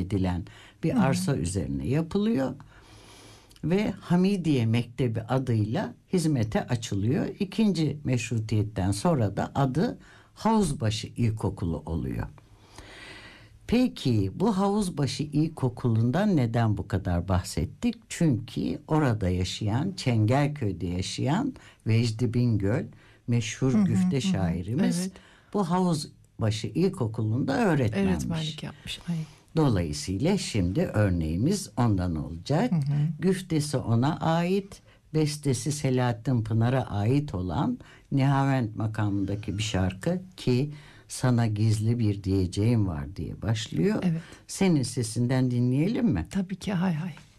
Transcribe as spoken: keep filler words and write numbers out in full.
edilen bir arsa Hı-hı. üzerine yapılıyor. Ve Hamidiye Mektebi adıyla hizmete açılıyor. İkinci meşrutiyetten sonra da adı Havuzbaşı İlkokulu oluyor. Peki bu Havuzbaşı İlkokulu'ndan neden bu kadar bahsettik? Çünkü orada yaşayan, Çengelköy'de yaşayan Vecdi Bingöl, meşhur hı hı, güfte hı. şairimiz evet. bu Havuzbaşı İlkokulu'nda öğretmenmiş. Öğretmenlik yapmış. Ay. Dolayısıyla şimdi örneğimiz ondan olacak. Hı hı. Güftesi ona ait, bestesi Selahattin Pınar'a ait olan Nihavent makamındaki bir şarkı ki sana gizli bir diyeceğim var diye başlıyor. Evet. Senin sesinden dinleyelim mi? Tabii ki, hay hay.